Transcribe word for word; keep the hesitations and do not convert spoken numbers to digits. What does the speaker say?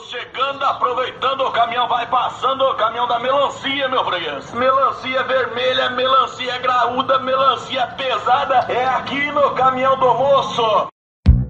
chegando, aproveitando, o caminhão vai passando, o caminhão da melancia, meu freguês. Melancia vermelha, melancia graúda, melancia pesada, é aqui no caminhão do moço.